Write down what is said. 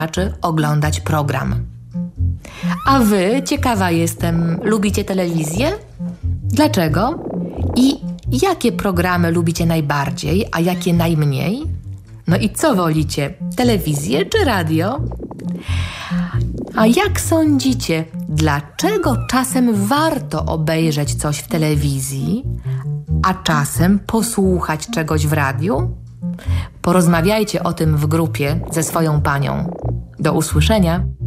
oglądać program. A wy, ciekawa jestem, lubicie telewizję? Dlaczego? I jakie programy lubicie najbardziej, a jakie najmniej? No i co wolicie, telewizję czy radio? A jak sądzicie, dlaczego czasem warto obejrzeć coś w telewizji, a czasem posłuchać czegoś w radiu? Porozmawiajcie o tym w grupie ze swoją panią. Do usłyszenia!